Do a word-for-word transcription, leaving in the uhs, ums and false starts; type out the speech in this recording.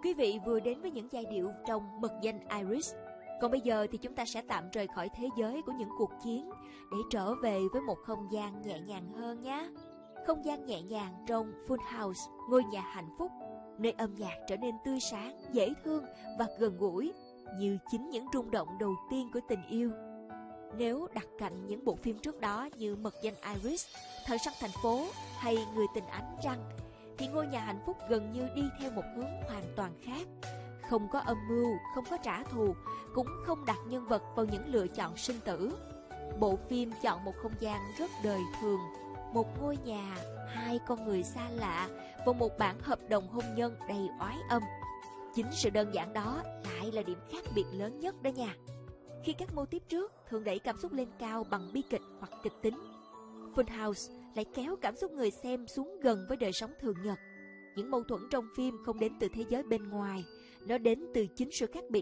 Quý vị vừa đến với những giai điệu trong Mật danh Iris. Còn bây giờ thì chúng ta sẽ tạm rời khỏi thế giới của những cuộc chiến để trở về với một không gian nhẹ nhàng hơn nhé. Không gian nhẹ nhàng trong Full House, ngôi nhà hạnh phúc, nơi âm nhạc trở nên tươi sáng, dễ thương và gần gũi, như chính những rung động đầu tiên của tình yêu. Nếu đặt cạnh những bộ phim trước đó như Mật danh Iris, Thời săn thành phố hay Người tình ánh trăng, thì ngôi nhà hạnh phúc gần như đi theo một hướng hoàn toàn khác. Không có âm mưu, không có trả thù, cũng không đặt nhân vật vào những lựa chọn sinh tử. Bộ phim chọn một không gian rất đời thường, một ngôi nhà, hai con người xa lạ và một bản hợp đồng hôn nhân đầy oái âm. Chính sự đơn giản đó lại là điểm khác biệt lớn nhất đó nha. Khi các mô típ trước thường đẩy cảm xúc lên cao bằng bi kịch hoặc kịch tính, Full House lại kéo cảm xúc người xem xuống gần với đời sống thường nhật. Những mâu thuẫn trong phim không đến từ thế giới bên ngoài, nó đến từ chính sự khác biệt